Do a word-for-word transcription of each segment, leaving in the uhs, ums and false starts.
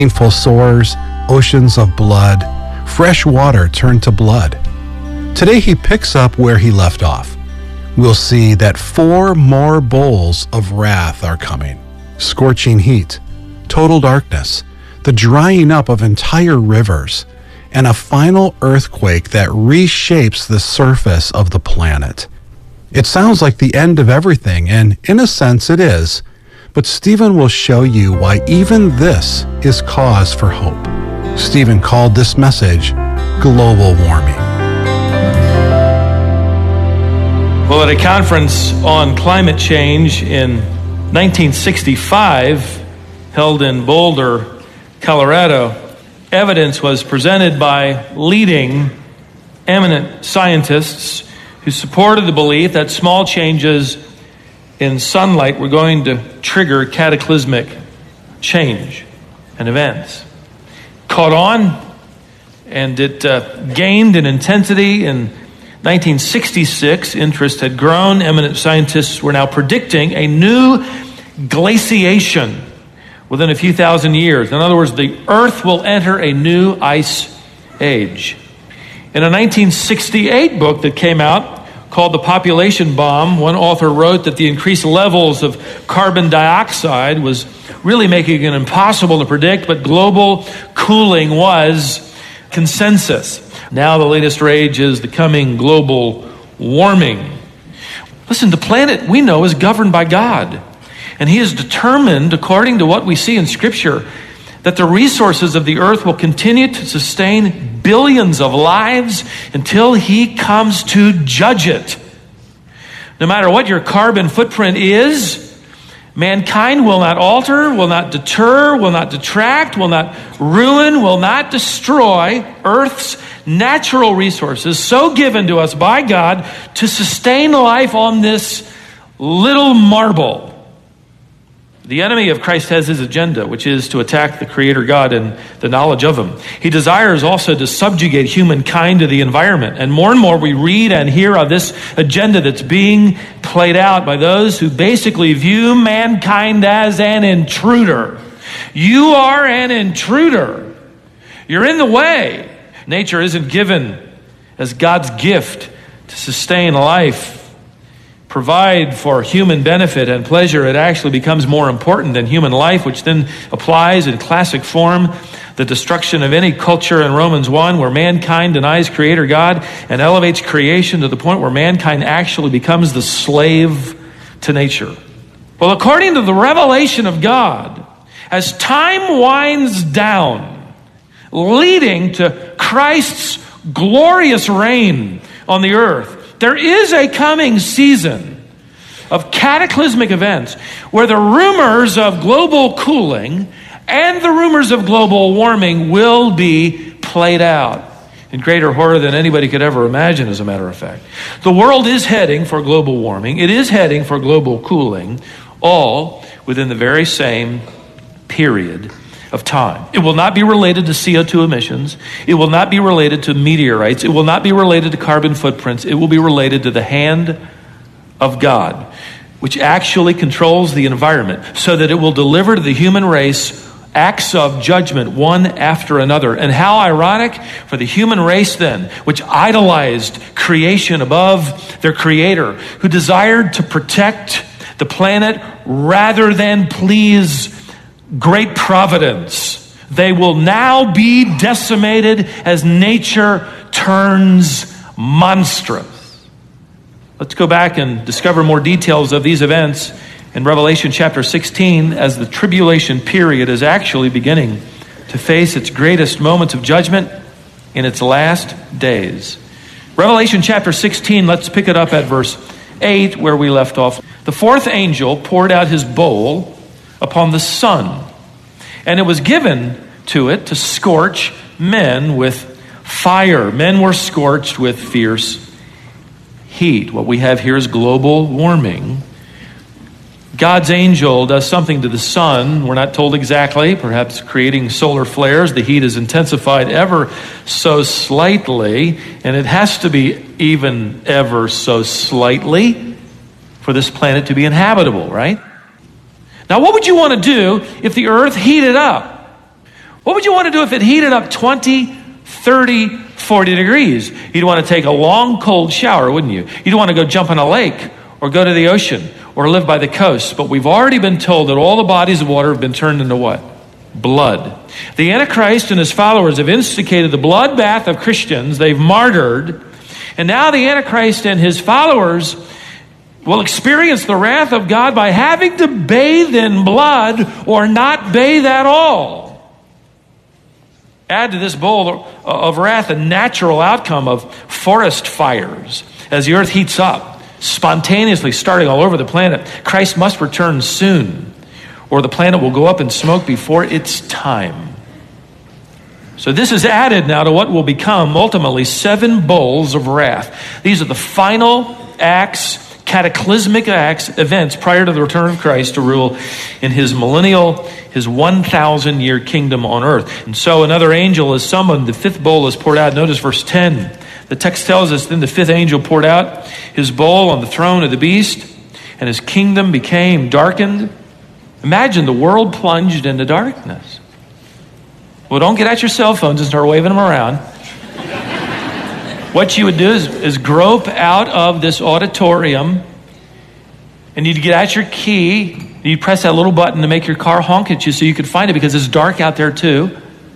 painful sores, oceans of blood, fresh water turned to blood. Today he picks up where he left off. We'll see that four more bowls of wrath are coming. Scorching heat, total darkness, the drying up of entire rivers, and a final earthquake that reshapes the surface of the planet. It sounds like the end of everything, and in a sense it is, but Stephen will show you why even this is cause for hope. Stephen called this message global warming. Well, at a conference on climate change in nineteen sixty-five, held in Boulder, Colorado, evidence was presented by leading eminent scientists who supported the belief that small changes in sunlight were going to trigger cataclysmic change and events. Caught on, and it uh, gained in intensity. In nineteen sixty-six, interest had grown. Eminent scientists were now predicting a new glaciation within a few thousand years. In other words, the Earth will enter a new ice age. In a nineteen sixty-eight book that came out called The Population Bomb, one author wrote that the increased levels of carbon dioxide was really making it impossible to predict, but global cooling was consensus. Now the latest rage is the coming global warming. Listen, the planet we know is governed by God, and He is determined, according to what we see in Scripture, that the resources of the earth will continue to sustain billions of lives until He comes to judge it. No matter what your carbon footprint is, mankind will not alter, will not deter, will not detract, will not ruin, will not destroy Earth's natural resources so given to us by God to sustain life on this little marble. The enemy of Christ has his agenda, which is to attack the Creator God and the knowledge of Him. He desires also to subjugate humankind to the environment. And more and more we read and hear of this agenda that's being played out by those who basically view mankind as an intruder. You are an intruder. You're in the way. Nature isn't given as God's gift to sustain life, provide for human benefit and pleasure. It actually becomes more important than human life, which then applies in classic form the destruction of any culture in Romans one, where mankind denies Creator God and elevates creation to the point where mankind actually becomes the slave to nature. Well, according to the revelation of God, as time winds down, leading to Christ's glorious reign on the earth, there is a coming season of cataclysmic events where the rumors of global cooling and the rumors of global warming will be played out in greater horror than anybody could ever imagine, as a matter of fact. The world is heading for global warming. It is heading for global cooling, all within the very same period of time. It will not be related to C O two emissions. It will not be related to meteorites. It will not be related to carbon footprints. It will be related to the hand of God, which actually controls the environment so that it will deliver to the human race acts of judgment one after another. And how ironic for the human race then, which idolized creation above their Creator, who desired to protect the planet rather than please great providence. They will now be decimated as nature turns monstrous. Let's go back and discover more details of these events in Revelation chapter sixteen, as the tribulation period is actually beginning to face its greatest moments of judgment in its last days. Revelation chapter sixteen, let's pick it up at verse eight, where we left off. The fourth angel poured out his bowl upon the sun, and it was given to it to scorch men with fire. Men were scorched with fierce heat. What we have here is global warming. God's angel does something to the sun. We're not told exactly, perhaps creating solar flares. The heat is intensified ever so slightly, and it has to be even ever so slightly for this planet to be inhabitable, right? Now, what would you want to do if the earth heated up? What would you want to do if it heated up twenty, thirty, forty degrees? You'd want to take a long, cold shower, wouldn't you? You'd want to go jump in a lake or go to the ocean or live by the coast. But we've already been told that all the bodies of water have been turned into what? Blood. The Antichrist and his followers have instigated the bloodbath of Christians. They've martyred. And now the Antichrist and his followers will experience the wrath of God by having to bathe in blood or not bathe at all. Add to this bowl of wrath a natural outcome of forest fires as the earth heats up, spontaneously starting all over the planet. Christ must return soon, or the planet will go up in smoke before its time. So this is added now to what will become ultimately seven bowls of wrath. These are the final acts, cataclysmic acts, events prior to the return of Christ to rule in his millennial, his one thousand year kingdom on earth. And so another angel is summoned. The fifth bowl is poured out. Notice verse ten. The text tells us, then the fifth angel poured out his bowl on the throne of the beast, and his kingdom became darkened. Imagine the world plunged into darkness. Well, don't get out your cell phones and start waving them around. What you would do is, is grope out of this auditorium, and you'd get out your key, and you'd press that little button to make your car honk at you so you could find it, because it's dark out there too.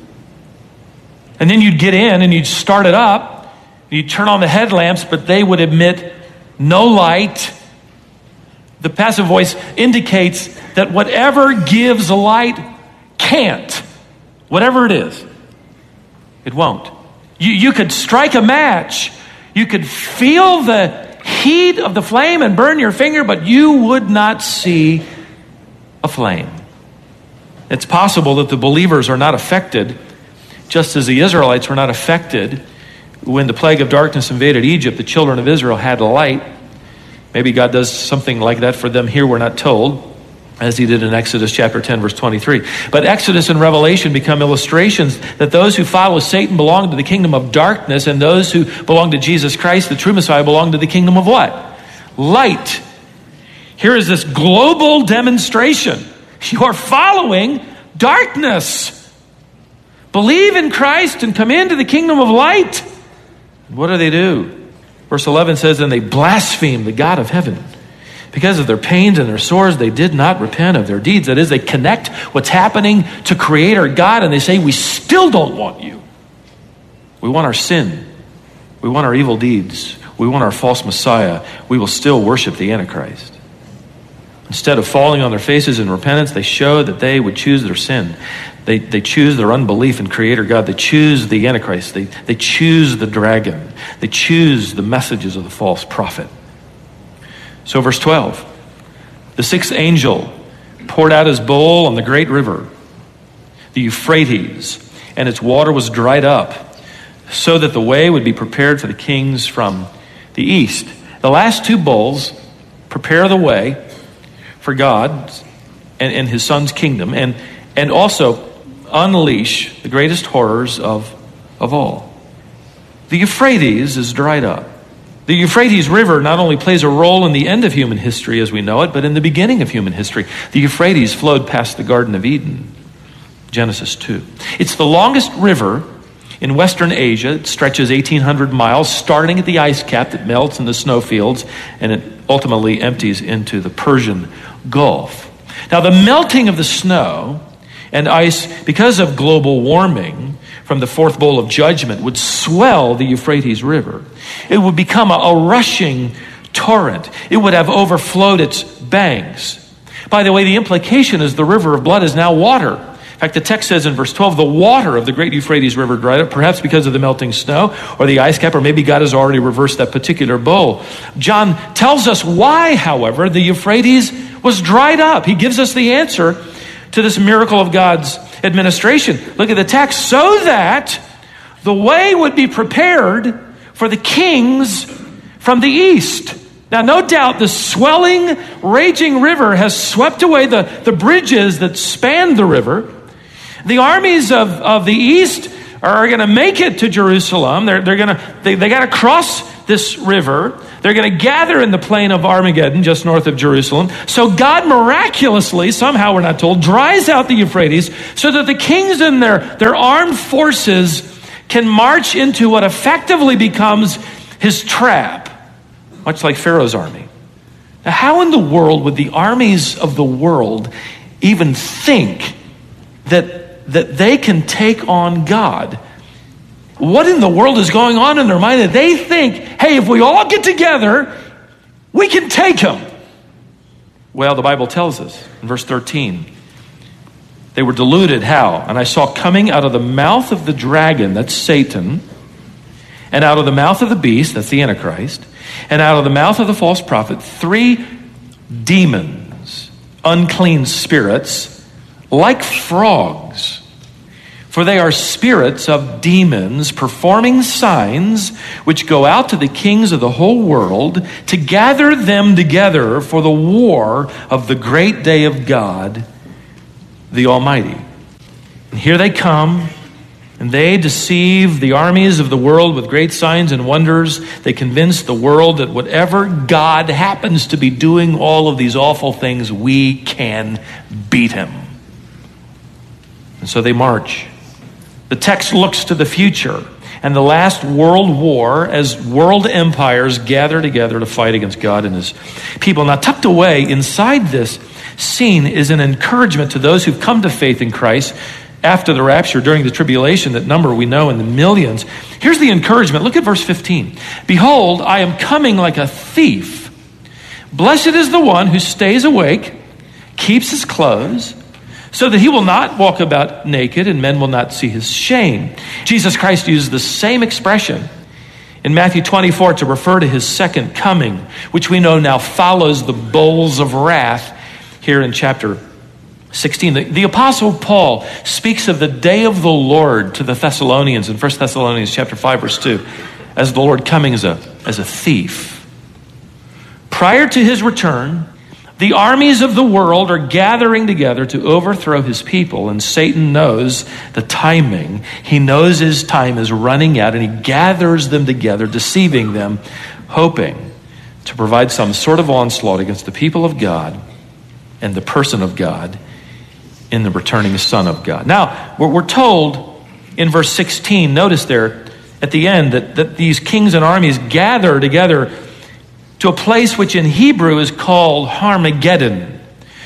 And then you'd get in and you'd start it up, and you'd turn on the headlamps, but they would emit no light. The passive voice indicates that whatever gives light can't. Whatever it is, it won't. You, you could strike a match. You could feel the heat of the flame and burn your finger, but you would not see a flame. It's possible that the believers are not affected, just as the Israelites were not affected when the plague of darkness invaded Egypt. The children of Israel had light. Maybe God does something like that for them here, we're not told, as he did in Exodus chapter ten, verse twenty-three. But Exodus and Revelation become illustrations that those who follow Satan belong to the kingdom of darkness, and those who belong to Jesus Christ, the true Messiah, belong to the kingdom of what? Light. Here is this global demonstration. You're following darkness. Believe in Christ and come into the kingdom of light. What do they do? Verse eleven says, and they blaspheme the God of heaven. Because of their pains and their sores, they did not repent of their deeds. That is, they connect what's happening to Creator God, and they say, we still don't want you. We want our sin. We want our evil deeds. We want our false Messiah. We will still worship the Antichrist. Instead of falling on their faces in repentance, they show that they would choose their sin. They, they choose their unbelief in Creator God. They choose the Antichrist. They, they choose the dragon. They choose the messages of the false prophet. So verse twelve, the sixth angel poured out his bowl on the great river, the Euphrates, and its water was dried up, so that the way would be prepared for the kings from the east. The last two bowls prepare the way for God and, and his son's kingdom, and, and also unleash the greatest horrors of, of all. The Euphrates is dried up. The Euphrates River not only plays a role in the end of human history as we know it, but in the beginning of human history. The Euphrates flowed past the Garden of Eden, Genesis two. It's the longest river in Western Asia. It stretches eighteen hundred miles, starting at the ice cap that melts in the snowfields, and it ultimately empties into the Persian Gulf. Now, the melting of the snow and ice, because of global warming from the fourth bowl of judgment, would swell the Euphrates River. It would become a, a rushing torrent. It would have overflowed its banks. By the way, the implication is the river of blood is now water. In fact, the text says in verse twelve, the water of the great Euphrates River dried up, perhaps because of the melting snow or the ice cap, or maybe God has already reversed that particular bowl. John tells us why, however, the Euphrates was dried up. He gives us the answer to this miracle of God's administration. Look at the text. So that the way would be prepared for the kings from the east. Now, no doubt the swelling, raging river has swept away the, the bridges that spanned the river. The armies of, of the east are going to make it to Jerusalem. They're, they're going to, they, they got to cross this river. They're going to gather in the plain of Armageddon, just north of Jerusalem. So God miraculously, somehow we're not told, dries out the Euphrates so that the kings and their, their armed forces can march into what effectively becomes his trap, much like Pharaoh's army. Now, how in the world would the armies of the world even think that, that they can take on God? What in the world is going on in their mind that they think, hey, if we all get together, we can take him? Well, the Bible tells us in verse thirteen, they were deluded. How? And I saw coming out of the mouth of the dragon, that's Satan, and out of the mouth of the beast, that's the Antichrist, and out of the mouth of the false prophet, three demons, unclean spirits, like frogs. For they are spirits of demons performing signs which go out to the kings of the whole world to gather them together for the war of the great day of God, the Almighty. And here they come, and they deceive the armies of the world with great signs and wonders. They convince the world that whatever God happens to be doing all of these awful things, we can beat him. And so they march. The text looks to the future and the last world war as world empires gather together to fight against God and his people. Now, tucked away inside this scene is an encouragement to those who've come to faith in Christ after the rapture, during the tribulation, that number we know in the millions. Here's the encouragement. Look at verse fifteen. Behold, I am coming like a thief. Blessed is the one who stays awake, keeps his clothes, so that he will not walk about naked and men will not see his shame. Jesus Christ used the same expression in Matthew twenty-four to refer to his second coming, which we know now follows the bowls of wrath here in chapter sixteen. The, the Apostle Paul speaks of the day of the Lord to the Thessalonians in First Thessalonians chapter five, verse two, as the Lord coming as a, as a thief. Prior to his return, the armies of the world are gathering together to overthrow his people, and Satan knows the timing. He knows his time is running out, and he gathers them together, deceiving them, hoping to provide some sort of onslaught against the people of God and the person of God in the returning Son of God. Now, we're told in verse sixteen, notice there at the end, that, that these kings and armies gather together to a place which in Hebrew is called Harmageddon.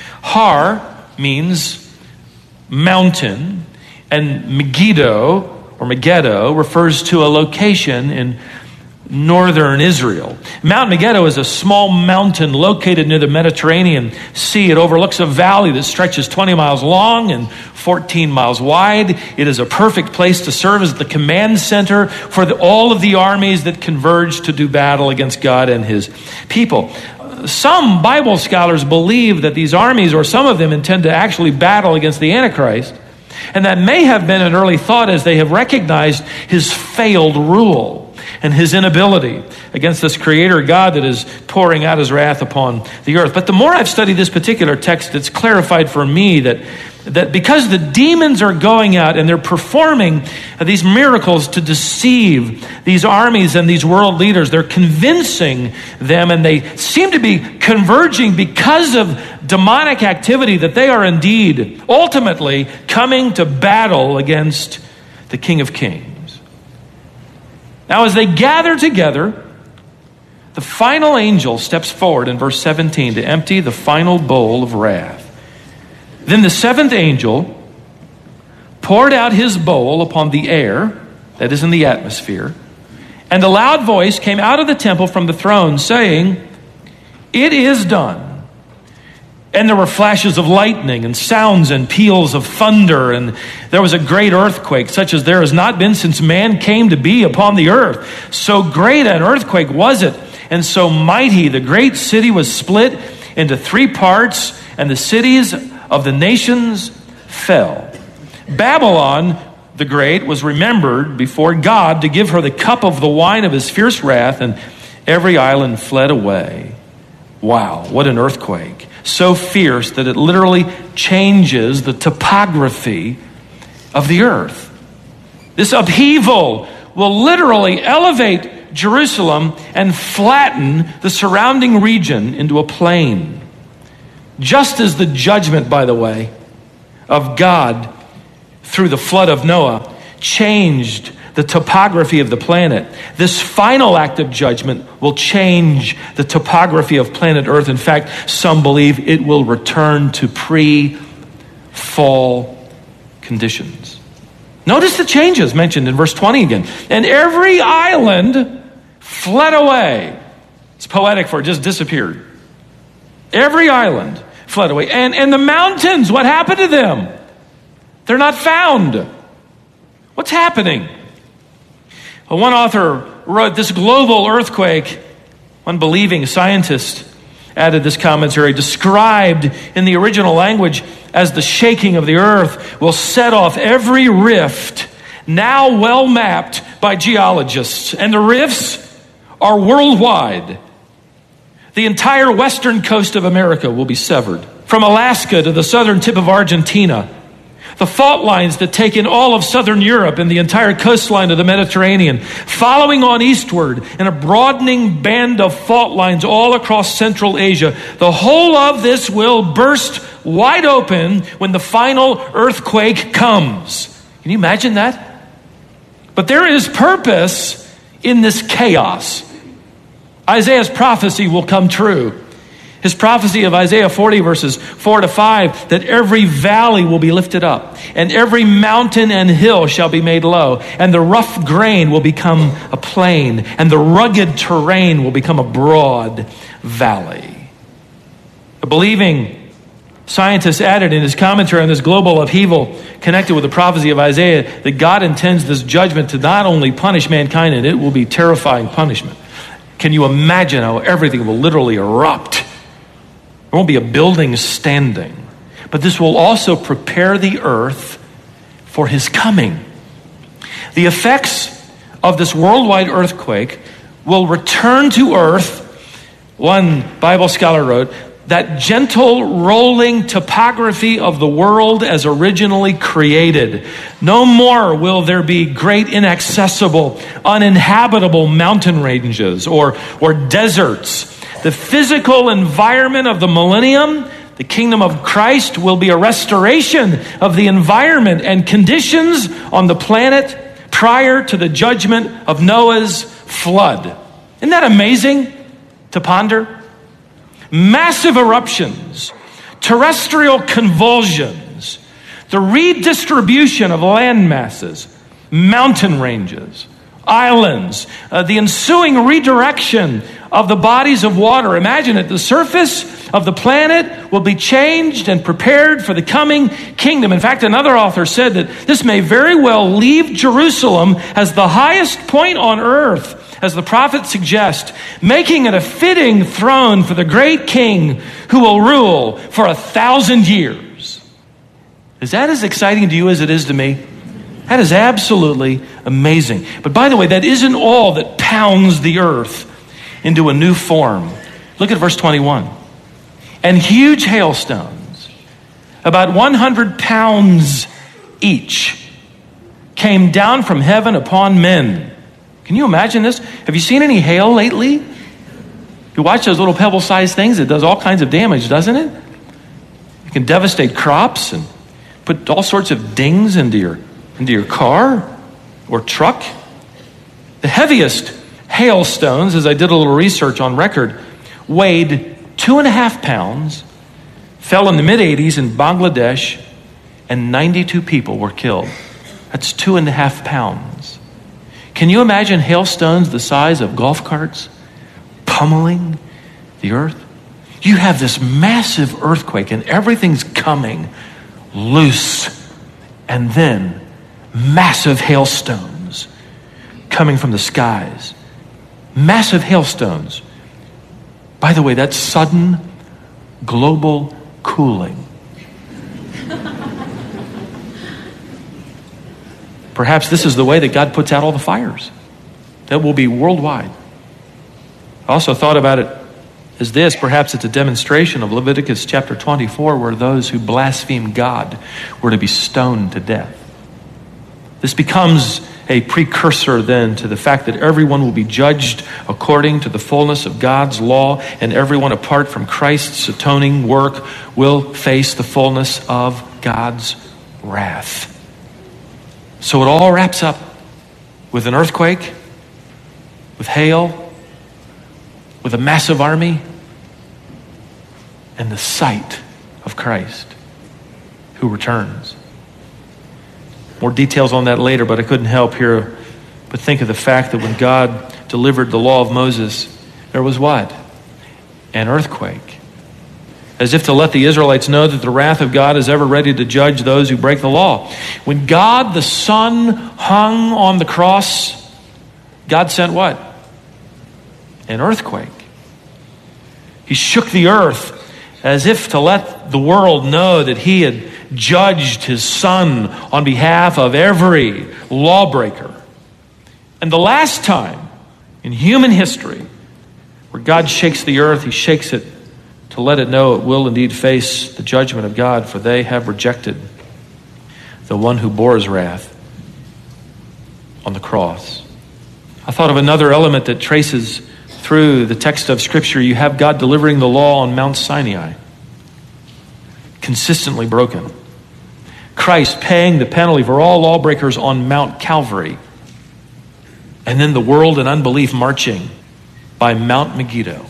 Har means mountain, and Megiddo or Megiddo refers to a location in northern Israel. Mount Megiddo is a small mountain located near the Mediterranean Sea. It overlooks a valley that stretches twenty miles long and fourteen miles wide. It is a perfect place to serve as the command center for the, all of the armies that converge to do battle against God and his people. Some Bible scholars believe that these armies, or some of them, intend to actually battle against the Antichrist. And that may have been an early thought as they have recognized his failed rule and his inability against this creator God that is pouring out his wrath upon the earth. But the more I've studied this particular text, it's clarified for me that, that because the demons are going out and they're performing these miracles to deceive these armies and these world leaders, they're convincing them, and they seem to be converging because of demonic activity, that they are indeed ultimately coming to battle against the King of Kings. Now, as they gather together, the final angel steps forward in verse seventeen to empty the final bowl of wrath. Then the seventh angel poured out his bowl upon the air, that is in the atmosphere, and a loud voice came out of the temple from the throne saying, "It is done." And there were flashes of lightning and sounds and peals of thunder, and there was a great earthquake, such as there has not been since man came to be upon the earth. So great an earthquake was it, and so mighty. The great city was split into three parts, and the cities of the nations fell. Babylon the Great was remembered before God to give her the cup of the wine of his fierce wrath, and every island fled away. Wow, what an earthquake. So fierce that it literally changes the topography of the earth. This upheaval will literally elevate Jerusalem and flatten the surrounding region into a plain. Just as the judgment, by the way, of God through the flood of Noah changed the topography of the planet, this final act of judgment will change the topography of planet Earth. In fact, some believe it will return to pre-fall conditions. Notice the changes mentioned in verse twenty again. And every island fled away. It's poetic for it just disappeared. Every island fled away. And, and the mountains, what happened to them? They're not found. What's happening? Well, one author wrote, this global earthquake, one believing scientist added this commentary, described in the original language as the shaking of the earth, will set off every rift now well mapped by geologists. And the rifts are worldwide. The entire western coast of America will be severed. From Alaska to the southern tip of Argentina, the fault lines that take in all of southern Europe and the entire coastline of the Mediterranean, following on eastward in a broadening band of fault lines all across Central Asia. The whole of this will burst wide open when the final earthquake comes. Can you imagine that? But there is purpose in this chaos. Isaiah's prophecy will come true. His prophecy of Isaiah forty verses four to five, that every valley will be lifted up, and every mountain and hill shall be made low, and the rough grain will become a plain, and the rugged terrain will become a broad valley. A believing scientist added in his commentary on this global upheaval connected with the prophecy of Isaiah that God intends this judgment to not only punish mankind, and it will be terrifying punishment. Can you imagine how everything will literally erupt? There won't be a building standing. But this will also prepare the earth for his coming. The effects of this worldwide earthquake will return to earth, one Bible scholar wrote, that gentle rolling topography of the world as originally created. No more will there be great inaccessible, uninhabitable mountain ranges or, or deserts. The physical environment of the millennium, the kingdom of Christ, will be a restoration of the environment and conditions on the planet prior to the judgment of Noah's flood. Isn't that amazing to ponder? Massive eruptions, terrestrial convulsions, the redistribution of land masses, mountain ranges, islands, uh, the ensuing redirection of the bodies of water. Imagine it. The surface of the planet will be changed and prepared for the coming kingdom. In fact, another author said that this may very well leave Jerusalem as the highest point on earth, as the prophet suggests, making it a fitting throne for the great king who will rule for a thousand years. Is that as exciting to you as it is to me? That is absolutely amazing. But by the way, that isn't all that pounds the earth into a new form. Look at verse twenty-one. And huge hailstones, about one hundred pounds each, came down from heaven upon men. Can you imagine this? Have you seen any hail lately? You watch those little pebble-sized things, it does all kinds of damage, doesn't it? It can devastate crops and put all sorts of dings into your, into your car or truck. The heaviest hailstones, as I did a little research on record, weighed two and a half pounds, fell in the mid-eighties in Bangladesh, and ninety-two people were killed. That's two and a half pounds. Can you imagine hailstones the size of golf carts pummeling the earth? You have this massive earthquake and everything's coming loose, and then massive hailstones coming from the skies. Massive hailstones. By the way, that's sudden global cooling. Perhaps this is the way that God puts out all the fires. That will be worldwide. I also thought about it as this. Perhaps it's a demonstration of Leviticus chapter twenty-four, where those who blaspheme God were to be stoned to death. This becomes a precursor then to the fact that everyone will be judged according to the fullness of God's law, and everyone apart from Christ's atoning work will face the fullness of God's wrath. So it all wraps up with an earthquake, with hail, with a massive army, and the sight of Christ who returns. More details on that later, but I couldn't help here but think of the fact that when God delivered the law of Moses, there was what? An earthquake. As if to let the Israelites know that the wrath of God is ever ready to judge those who break the law. When God the Son hung on the cross, God sent what? An earthquake. He shook the earth as if to let the world know that he had judged his Son on behalf of every lawbreaker. And the last time in human history where God shakes the earth, he shakes it to let it know it will indeed face the judgment of God, for they have rejected the one who bore his wrath on the cross. I thought of another element that traces through the text of Scripture. You have God delivering the law on Mount Sinai, consistently broken. Christ paying the penalty for all lawbreakers on Mount Calvary. And then the world in unbelief marching by Mount Megiddo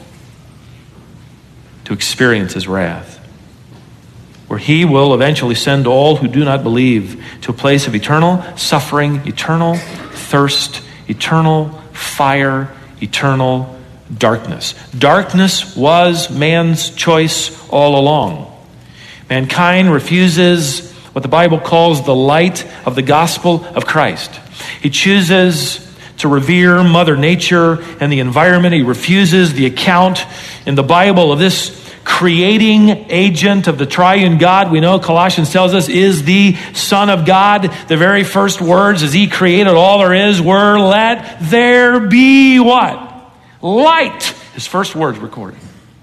to experience his wrath, where he will eventually send all who do not believe to a place of eternal suffering, eternal thirst, eternal fire, eternal darkness. Darkness was man's choice all along. Mankind refuses what the Bible calls the light of the gospel of Christ. He chooses to revere Mother Nature and the environment. He refuses the account in the Bible of this creating agent of the triune God. We know Colossians tells us is the Son of God. The very first words as he created all there is were, let there be what? Light. His first words recorded.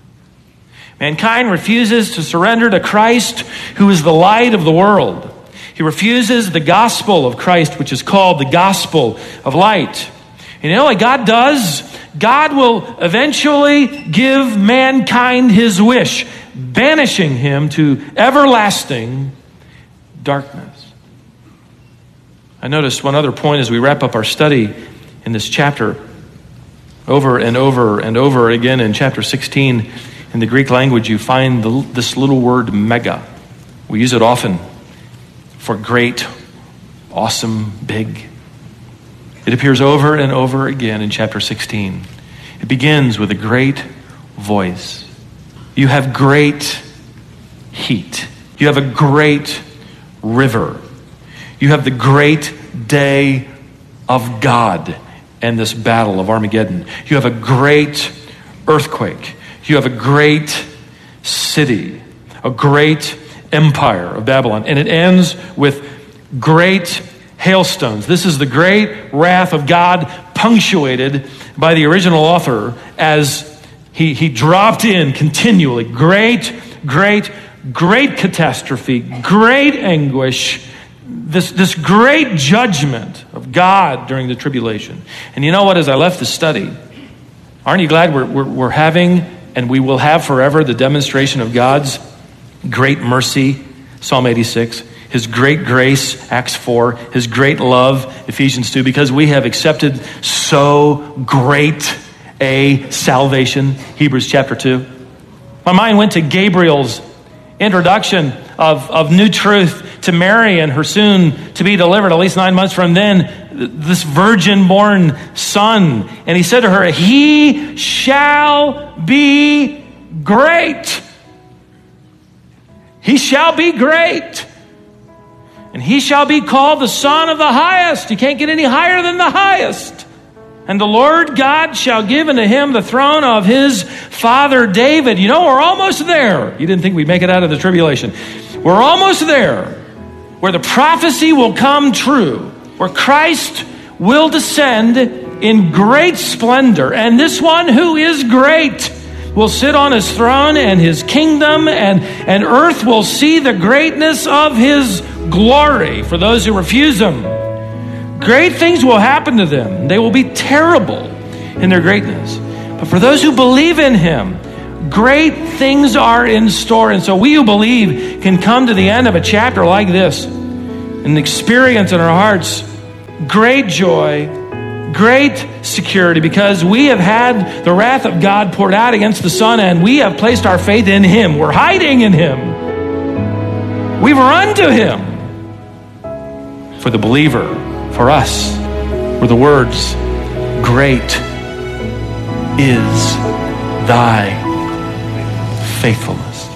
Mankind refuses to surrender to Christ, who is the light of the world. He refuses the gospel of Christ, which is called the gospel of light. And you know what God does? God will eventually give mankind his wish, banishing him to everlasting darkness. I noticed one other point as we wrap up our study in this chapter. Over and over and over again in chapter sixteen, in the Greek language, you find the, this little word mega. We use it often for great, awesome, big. It appears over and over again in chapter sixteen. It begins with a great voice. You have great heat. You have a great river. You have the great day of God and this battle of Armageddon. You have a great earthquake. You have a great city, a great empire of Babylon. And it ends with great hailstones. This is the great wrath of God, punctuated by the original author as he, he dropped in continually. Great, great, great catastrophe, great anguish, this, this great judgment of God during the tribulation. And you know what, as I left the study, aren't you glad we're, we're, we're having, and we will have forever, the demonstration of God's great mercy, Psalm eighty-six, his great grace, Acts four, his great love, Ephesians two, because we have accepted so great a salvation, Hebrews chapter two. My mind went to Gabriel's introduction of, of new truth to Mary and her soon to be delivered, at least nine months from then, this virgin-born son. And he said to her, he shall be great. He shall be great. And he shall be called the Son of the Highest. You can't get any higher than the highest. And the Lord God shall give unto him the throne of his father David. You know, we're almost there. You didn't think we'd make it out of the tribulation. We're almost there, where the prophecy will come true, where Christ will descend in great splendor. And this one who is great will sit on his throne and his kingdom, and, and earth will see the greatness of his glory for those who refuse him. Great things will happen to them. They will be terrible in their greatness. But for those who believe in him, great things are in store. And so we who believe can come to the end of a chapter like this and experience in our hearts great joy, great security, because we have had the wrath of God poured out against the Son, and we have placed our faith in him. We're hiding in him. We've run to him. For the believer, for us, were the words, great is thy faithfulness.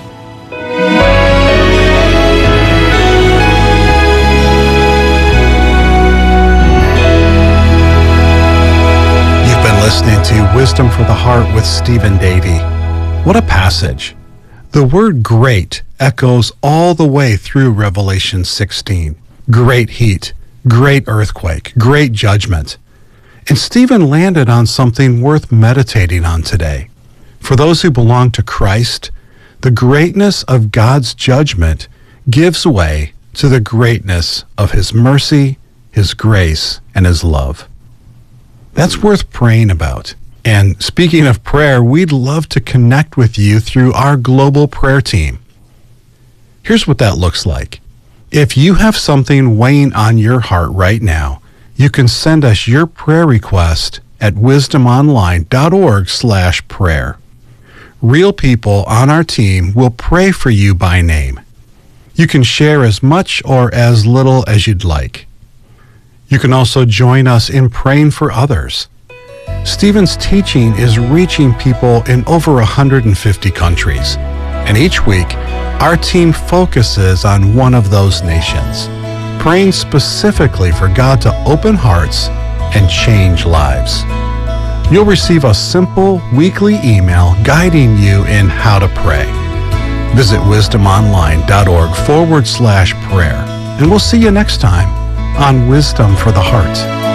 You've been listening to Wisdom for the Heart with Stephen Davey. What a passage. The word great echoes all the way through Revelation sixteen. Great heat, great earthquake, great judgment. And Stephen landed on something worth meditating on today. For those who belong to Christ, the greatness of God's judgment gives way to the greatness of his mercy, his grace, and his love. That's worth praying about. And speaking of prayer, we'd love to connect with you through our global prayer team. Here's what that looks like. If you have something weighing on your heart right now, you can send us your prayer request at wisdomonline.org slash prayer. Real people on our team will pray for you by name. You can share as much or as little as you'd like. You can also join us in praying for others. Stephen's teaching is reaching people in over one hundred fifty countries, and each week, our team focuses on one of those nations, praying specifically for God to open hearts and change lives. You'll receive a simple weekly email guiding you in how to pray. Visit wisdomonline.org forward slash prayer, and we'll see you next time on Wisdom for the Heart.